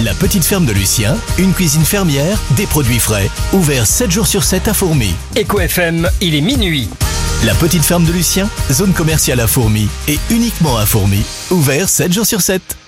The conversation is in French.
La petite ferme de Lucien, une cuisine fermière, des produits frais. Ouvert 7 jours sur 7 à Fourmies. Eco FM, il est minuit. La petite ferme de Lucien, zone commerciale à Fourmies et uniquement à Fourmies. Ouvert 7 jours sur 7.